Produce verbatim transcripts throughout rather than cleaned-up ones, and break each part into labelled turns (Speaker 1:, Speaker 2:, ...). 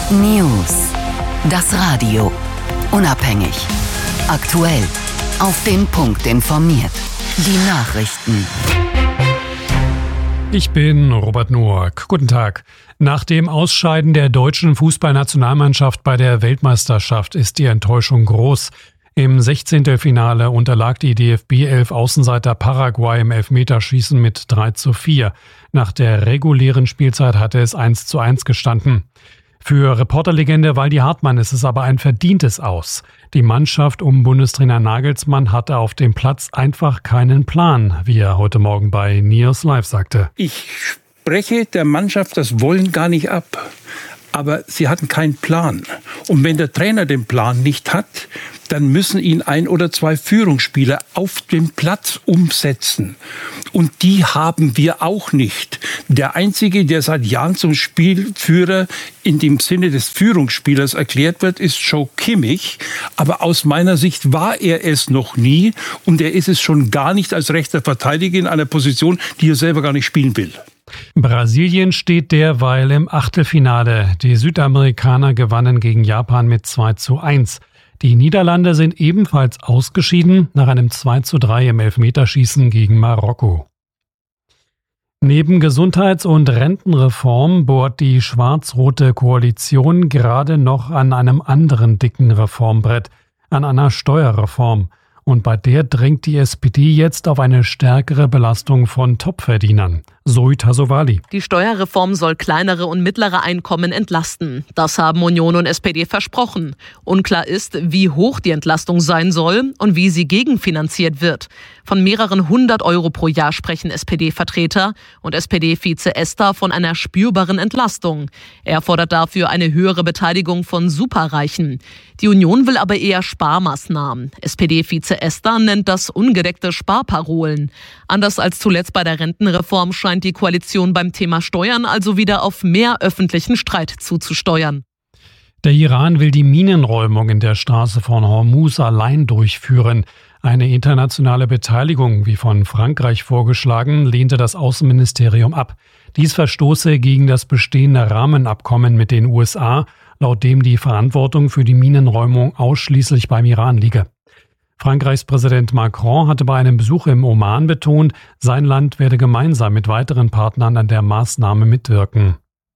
Speaker 1: News. Das Radio. Unabhängig. Aktuell. Auf den Punkt informiert. Die Nachrichten.
Speaker 2: Ich bin Robert Noack. Guten Tag. Nach dem Ausscheiden der deutschen Fußballnationalmannschaft bei der Weltmeisterschaft ist die Enttäuschung groß. Im Sechzehntelfinale unterlag die D F B-Elf-Außenseiter Paraguay im Elfmeterschießen mit drei zu vier. Nach der regulären Spielzeit hatte es eins zu eins gestanden. Für Reporterlegende Waldi Hartmann ist es aber ein verdientes Aus. Die Mannschaft um Bundestrainer Nagelsmann hatte auf dem Platz einfach keinen Plan, wie er heute Morgen bei News Live sagte.
Speaker 3: Ich spreche der Mannschaft das Wollen gar nicht ab. Aber sie hatten keinen Plan. Und wenn der Trainer den Plan nicht hat, dann müssen ihn ein oder zwei Führungsspieler auf dem Platz umsetzen. Und die haben wir auch nicht. Der Einzige, der seit Jahren zum Spielführer in dem Sinne des Führungsspielers erklärt wird, ist Joe Kimmich. Aber aus meiner Sicht war er es noch nie. Und er ist es schon gar nicht als rechter Verteidiger in einer Position, die er selber gar nicht spielen will.
Speaker 2: Brasilien steht derweil im Achtelfinale. Die Südamerikaner gewannen gegen Japan mit zwei zu eins. Die Niederlande sind ebenfalls ausgeschieden nach einem zwei zu drei im Elfmeterschießen gegen Marokko. Neben Gesundheits- und Rentenreform bohrt die schwarz-rote Koalition gerade noch an einem anderen dicken Reformbrett, an einer Steuerreform. Und bei der drängt die S P D jetzt auf eine stärkere Belastung von Topverdienern. Zoe Tassovali.
Speaker 4: Die Steuerreform soll kleinere und mittlere Einkommen entlasten. Das haben Union und S P D versprochen. Unklar ist, wie hoch die Entlastung sein soll und wie sie gegenfinanziert wird. Von mehreren hundert Euro pro Jahr sprechen S P D-Vertreter und S P D-Vize Ester von einer spürbaren Entlastung. Er fordert dafür eine höhere Beteiligung von Superreichen. Die Union will aber eher Sparmaßnahmen. S P D-Vize Ester nennt das ungedeckte Sparparolen. Anders als zuletzt bei der Rentenreform scheint die Koalition beim Thema Steuern also wieder auf mehr öffentlichen Streit zuzusteuern.
Speaker 2: Der Iran will die Minenräumung in der Straße von Hormuz allein durchführen. Eine internationale Beteiligung, wie von Frankreich vorgeschlagen, lehnte das Außenministerium ab. Dies verstoße gegen das bestehende Rahmenabkommen mit den U S A, laut dem die Verantwortung für die Minenräumung ausschließlich beim Iran liege. Frankreichs Präsident Macron hatte bei einem Besuch im Oman betont, sein Land werde gemeinsam mit weiteren Partnern an der Maßnahme mitwirken.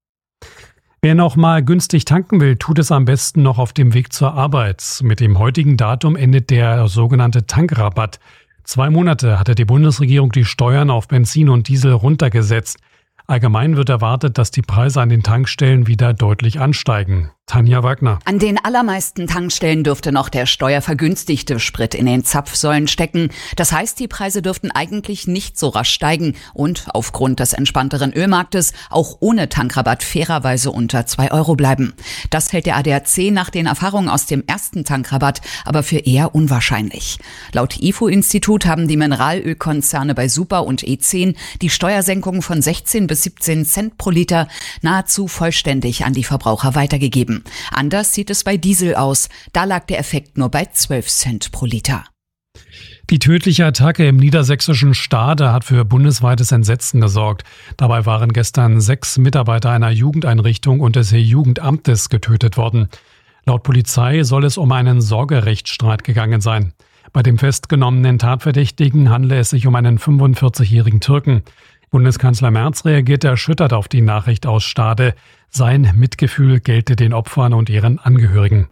Speaker 2: Wer noch mal günstig tanken will, tut es am besten noch auf dem Weg zur Arbeit. Mit dem heutigen Datum endet der sogenannte Tankrabatt. Zwei Monate hatte die Bundesregierung die Steuern auf Benzin und Diesel runtergesetzt. Allgemein wird erwartet, dass die Preise an den Tankstellen wieder deutlich ansteigen. Tanja Wagner.
Speaker 5: An den allermeisten Tankstellen dürfte noch der steuervergünstigte Sprit in den Zapfsäulen stecken. Das heißt, die Preise dürften eigentlich nicht so rasch steigen und aufgrund des entspannteren Ölmarktes auch ohne Tankrabatt fairerweise unter zwei Euro bleiben. Das hält der A D A C nach den Erfahrungen aus dem ersten Tankrabatt aber für eher unwahrscheinlich. Laut I F O-Institut haben die Mineralölkonzerne bei Super und E zehn die Steuersenkung von sechzehn bis siebzehn Cent pro Liter nahezu vollständig an die Verbraucher weitergegeben. Anders sieht es bei Diesel aus. Da lag der Effekt nur bei zwölf Cent pro Liter.
Speaker 2: Die tödliche Attacke im niedersächsischen Stade hat für bundesweites Entsetzen gesorgt. Dabei waren gestern sechs Mitarbeiter einer Jugendeinrichtung und des Jugendamtes getötet worden. Laut Polizei soll es um einen Sorgerechtsstreit gegangen sein. Bei dem festgenommenen Tatverdächtigen handele es sich um einen fünfundvierzigjährigen Türken. Bundeskanzler Merz reagierte erschüttert auf die Nachricht aus Stade. Sein Mitgefühl gelte den Opfern und ihren Angehörigen.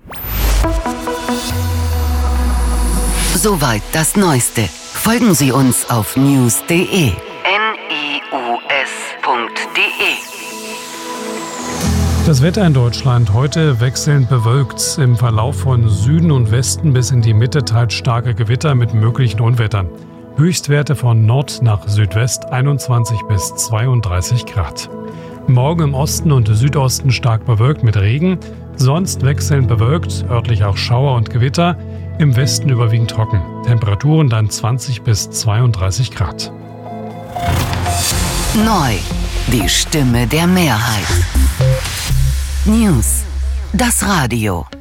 Speaker 1: Soweit das Neueste. Folgen Sie uns auf news punkt de. N I U S Punkt de.
Speaker 2: Das Wetter in Deutschland heute wechselnd bewölkt. Im Verlauf von Süden und Westen bis in die Mitte teils starke Gewitter mit möglichen Unwettern. Höchstwerte von Nord nach Südwest einundzwanzig bis zweiunddreißig Grad. Morgen im Osten und Südosten stark bewölkt mit Regen, sonst wechselnd bewölkt, örtlich auch Schauer und Gewitter, im Westen überwiegend trocken. Temperaturen dann zwanzig bis zweiunddreißig Grad.
Speaker 1: Neu, die Stimme der Mehrheit. News, das Radio.